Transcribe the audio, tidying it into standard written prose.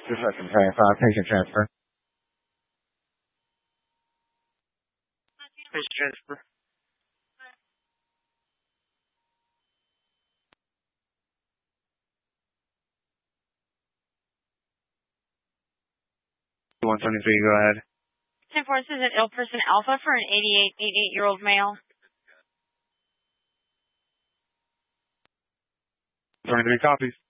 Discussion 25, patient transfer. Patient transfer. One 23, go ahead. 10-4, this is an ill person alpha for an 88-year-old male. 23 copies.